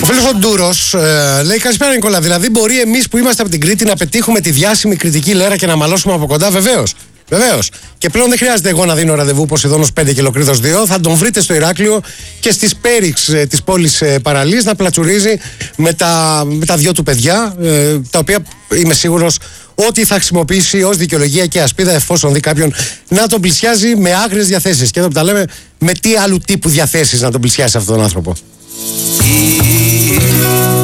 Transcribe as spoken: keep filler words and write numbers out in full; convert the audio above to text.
φίλος ο Ντούρος ε, λέει: καλησπέρα Νικόλα. Δηλαδή, μπορεί εμείς που είμαστε από την Κρήτη να πετύχουμε τη διάσημη κρητική Λέρα και να μαλώσουμε από κοντά? Βεβαίως. Βεβαίως. Και πλέον δεν χρειάζεται εγώ να δίνω ραντεβού Ποσειδώνος πέντε και Λοκρίδος δύο. Θα τον βρείτε στο Ηράκλειο και στις πέριξ ε, της πόλης ε, Παραλίας να πλατσουρίζει με τα, με τα δυο του παιδιά, ε, τα οποία είμαι σίγουρος ότι θα χρησιμοποιήσει ως δικαιολογία και ασπίδα εφόσον δει κάποιον να τον πλησιάζει με άγριες διαθέσεις. Και εδώ που τα λέμε, με τι άλλου τύπου διαθέσεις να τον πλησιάσει αυτόν τον άνθρωπο.